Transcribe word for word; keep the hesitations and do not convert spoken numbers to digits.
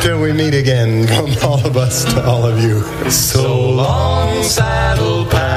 Till we meet again, from all of us to all of you. So long, saddle pad.